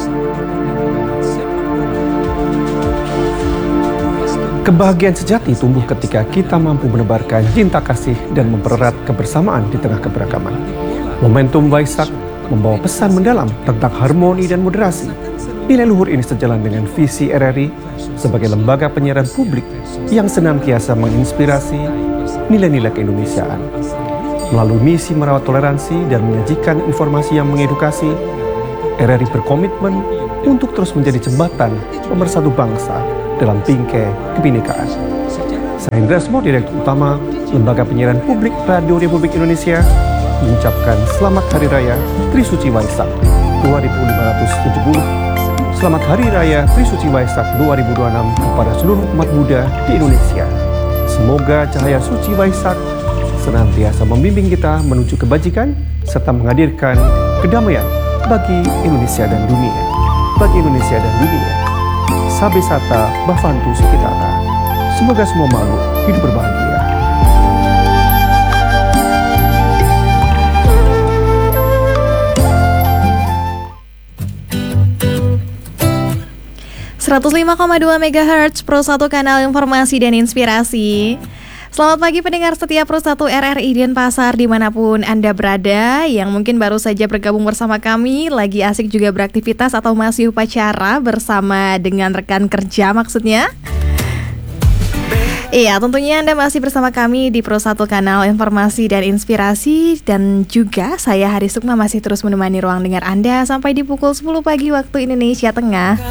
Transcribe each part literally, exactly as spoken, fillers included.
Kebahagiaan sejati tumbuh ketika kita mampu menebarkan cinta kasih dan mempererat kebersamaan di tengah keberagaman. Momentum Waisak membawa pesan mendalam tentang harmoni dan moderasi. Nilai luhur ini sejalan dengan visi R R I sebagai lembaga penyiaran publik yang senantiasa menginspirasi nilai-nilai keindonesiaan. Melalui misi merawat toleransi dan menyajikan informasi yang mengedukasi, R R I berkomitmen untuk terus menjadi jembatan pemersatu bangsa dalam bingkai kebinekaan. Saya Indra Smo, Direktur Utama Lembaga Penyiaran Publik Radio Republik Indonesia, mengucapkan Selamat Hari Raya Trisuci Waisak dua ribu lima ratus tujuh puluh. Selamat Hari Raya Trisuci Waisak dua ribu dua puluh enam kepada seluruh umat Buddha di Indonesia. Semoga cahaya suci Waisak senantiasa membimbing kita menuju kebajikan serta menghadirkan kedamaian bagi Indonesia dan dunia. Bagi Indonesia dan dunia. Sabe Sata Bhavantu Sukhitata. Semoga semua makhluk hidup berbahagia. seratus lima koma dua megahertz Pro satu Kanal Informasi dan Inspirasi. Selamat pagi pendengar setia Pro satu R R I Denpasar dimanapun Anda berada, yang mungkin baru saja bergabung bersama kami, lagi asik juga beraktivitas atau masih upacara bersama dengan rekan kerja maksudnya. Iya, tentunya Anda masih bersama kami di Pro satu Kanal Informasi dan Inspirasi, dan juga saya Hari Sukma masih terus menemani ruang dengar Anda sampai di pukul sepuluh pagi waktu Indonesia Tengah.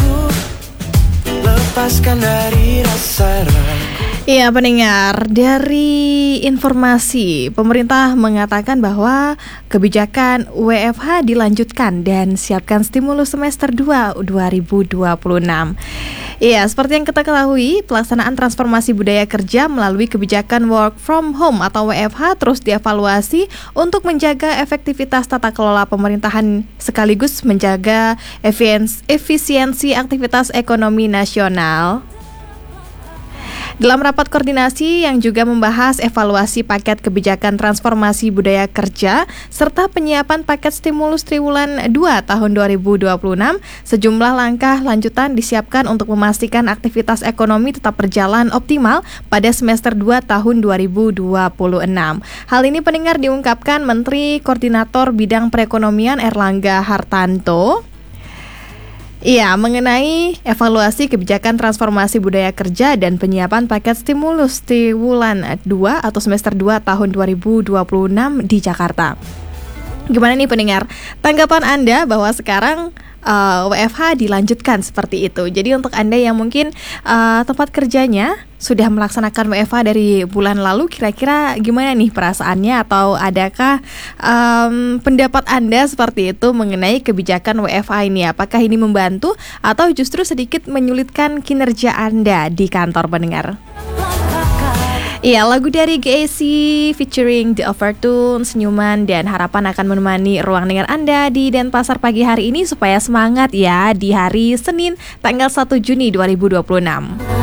Lepaskan dari rasa ragu. Iya pendengar, dari informasi pemerintah mengatakan bahwa kebijakan W F H dilanjutkan dan siapkan stimulus semester dua dua ribu dua puluh enam. Iya, seperti yang kita ketahui, pelaksanaan transformasi budaya kerja melalui kebijakan work from home atau W F H terus dievaluasi untuk menjaga efektivitas tata kelola pemerintahan sekaligus menjaga efisiensi aktivitas ekonomi nasional. Dalam rapat koordinasi yang juga membahas evaluasi paket kebijakan transformasi budaya kerja serta penyiapan paket stimulus triwulan dua tahun dua ribu dua puluh enam, sejumlah langkah lanjutan disiapkan untuk memastikan aktivitas ekonomi tetap berjalan optimal pada semester dua tahun dua ribu dua puluh enam. Hal ini pendengar diungkapkan Menteri Koordinator Bidang Perekonomian Erlangga Hartanto. Iya, mengenai evaluasi kebijakan transformasi budaya kerja dan penyiapan paket stimulus triwulan dua atau semester dua tahun dua ribu dua puluh enam di Jakarta. Gimana nih pendengar? Tanggapan Anda bahwa sekarang uh, W F H dilanjutkan seperti itu. Jadi untuk Anda yang mungkin uh, tempat kerjanya sudah melaksanakan W F H dari bulan lalu, kira-kira gimana nih perasaannya, atau adakah um, pendapat Anda seperti itu mengenai kebijakan W F H ini? Apakah ini membantu atau justru sedikit menyulitkan kinerja Anda di kantor pendengar? Iya, lagu dari G A C featuring The Overtone, Senyuman dan Harapan akan menemani ruang dengar Anda di Denpasar pagi hari ini supaya semangat ya di hari Senin tanggal satu Juni dua ribu dua puluh enam.